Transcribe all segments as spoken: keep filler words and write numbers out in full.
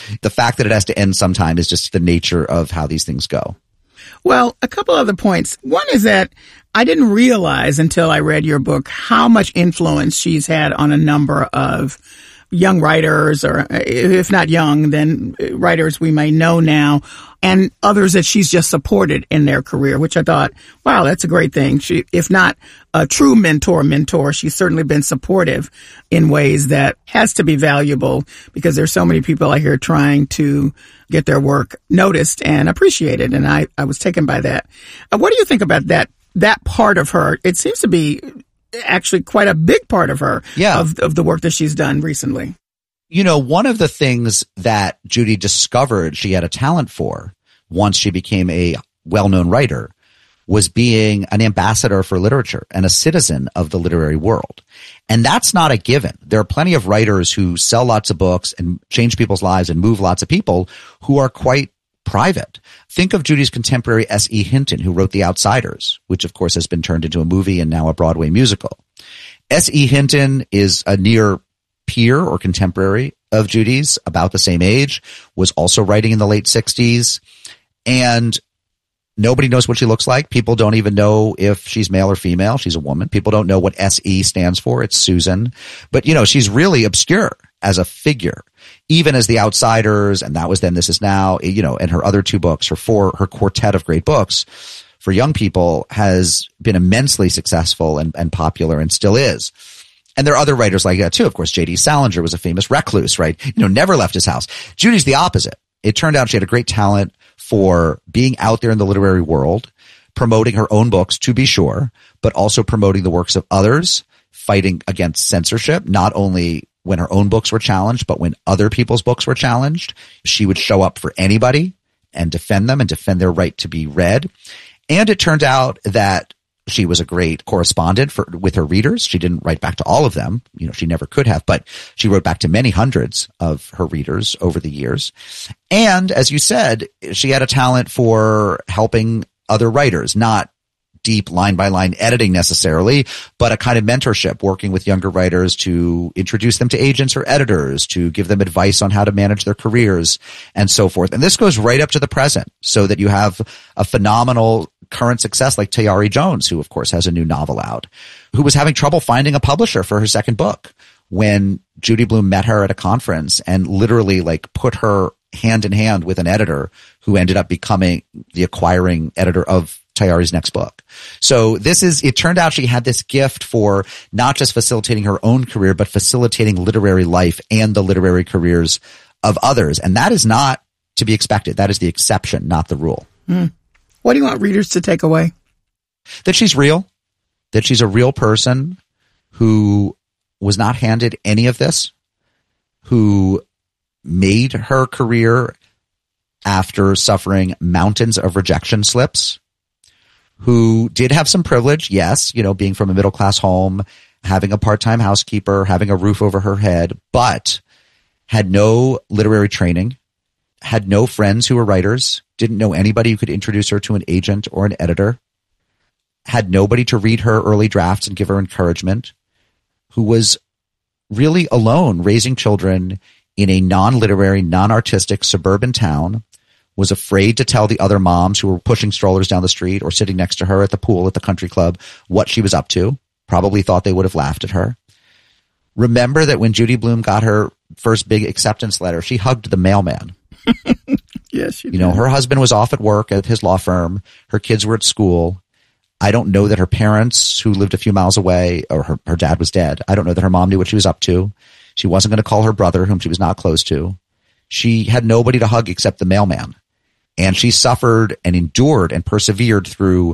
the fact that it has to end sometime is just the nature of how these things go. Well, a couple other points. One is that I didn't realize until I read your book how much influence she's had on a number of young writers, or if not young, then writers we may know now, and others that she's just supported in their career, which I thought, wow, that's a great thing. She, if not a true mentor, mentor, she's certainly been supportive in ways that has to be valuable, because there's so many people I hear trying to get their work noticed and appreciated. And I, I was taken by that. Uh, what do you think about that, that part of her? It seems to be actually quite a big part of her, yeah. of, of the work that she's done recently. You know, one of the things that Judy discovered she had a talent for once she became a well-known writer was being an ambassador for literature and a citizen of the literary world. And that's not a given. There are plenty of writers who sell lots of books and change people's lives and move lots of people who are quite private. Think of Judy's contemporary S E Hinton, who wrote The Outsiders, which of course has been turned into a movie and now a Broadway musical. S E Hinton is a near peer or contemporary of Judy's, about the same age, was also writing in the late sixties, and nobody knows what she looks like. People don't even know if she's male or female. She's a woman. People don't know what S E stands for. It's Susan. But, you know, she's really obscure as a figure, even as The Outsiders, and That Was Then, This Is Now, you know, and her other two books, her four, her quartet of great books for young people has been immensely successful and, and popular, and still is. And there are other writers like that too. Of course, J D Salinger was a famous recluse, right? You know, never left his house. Judy's the opposite. It turned out she had a great talent for being out there in the literary world, promoting her own books, to be sure, but also promoting the works of others, fighting against censorship, not only when her own books were challenged, but when other people's books were challenged. She would show up for anybody and defend them and defend their right to be read. And it turned out that she was a great correspondent for, with her readers. She didn't write back to all of them. You know, she never could have, but she wrote back to many hundreds of her readers over the years. And as you said, she had a talent for helping other writers, not deep line by line editing necessarily, but a kind of mentorship, working with younger writers to introduce them to agents or editors, to give them advice on how to manage their careers and so forth. And this goes right up to the present, so that you have a phenomenal current success like Tayari Jones, who of course has a new novel out, who was having trouble finding a publisher for her second book when Judy Blume met her at a conference and literally like put her hand in hand with an editor who ended up becoming the acquiring editor of Tayari's next book. So this is, it turned out she had this gift for not just facilitating her own career, but facilitating literary life and the literary careers of others. And that is not to be expected. That is the exception, not the rule. Mm. What do you want readers to take away? That she's real, that she's a real person who was not handed any of this, who made her career after suffering mountains of rejection slips, who did have some privilege, yes, you know, being from a middle-class home, having a part-time housekeeper, having a roof over her head, but had no literary training, had no friends who were writers, didn't know anybody who could introduce her to an agent or an editor, had nobody to read her early drafts and give her encouragement, who was really alone raising children in a non-literary, non-artistic suburban town, was afraid to tell the other moms who were pushing strollers down the street or sitting next to her at the pool at the country club what she was up to. Probably thought they would have laughed at her. Remember that when Judy Blume got her first big acceptance letter, she hugged the mailman. Yes, she You know, her husband was off at work at his law firm. Her kids were at school. I don't know that her parents, who lived a few miles away, or her, her dad was dead. I don't know that her mom knew what she was up to. She wasn't going to call her brother, whom she was not close to. She had nobody to hug except the mailman. And she suffered and endured and persevered through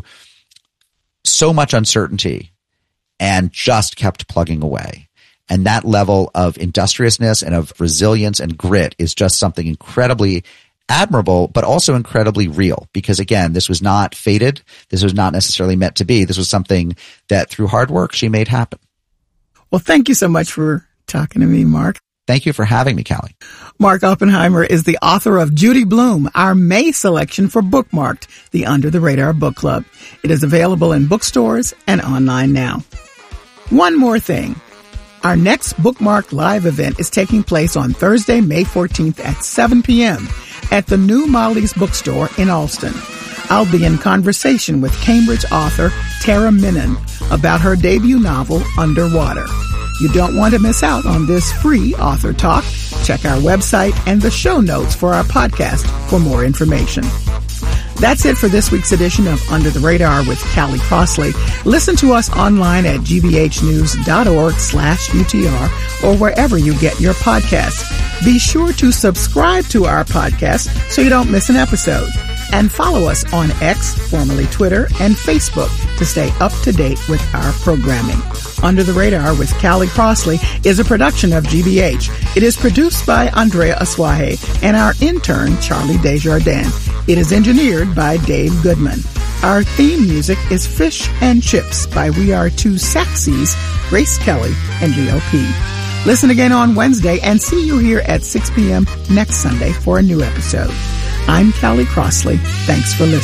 so much uncertainty and just kept plugging away. And that level of industriousness and of resilience and grit is just something incredibly admirable, but also incredibly real. Because again, this was not fated. This was not necessarily meant to be. This was something that through hard work she made happen. Well, thank you so much for talking to me, Mark. Thank you for having me, Callie. Mark Oppenheimer is the author of Judy Blume, our May selection for Bookmarked, the Under the Radar Book Club. It is available in bookstores and online now. One more thing. Our next Bookmark Live event is taking place on Thursday, May fourteenth at seven p.m. at the New Molly's Bookstore in Alston. I'll be in conversation with Cambridge author Tara Minen about her debut novel, Underwater. You don't want to miss out on this free author talk. Check our website and the show notes for our podcast for more information. That's it for this week's edition of Under the Radar with Callie Crossley. Listen to us online at gbhnews.org slash UTR or wherever you get your podcasts. Be sure to subscribe to our podcast so you don't miss an episode. And follow us on X, formerly Twitter, and Facebook to stay up to date with our programming. Under the Radar with Callie Crossley is a production of G B H. It is produced by Andrea Aswahe and our intern, Charlie Desjardins. It is engineered by Dave Goodman. Our theme music is Fish and Chips by We Are Two Saxies, Grace Kelly, and Leo P. Listen again on Wednesday and see you here at six p.m. next Sunday for a new episode. I'm Callie Crossley. Thanks for listening.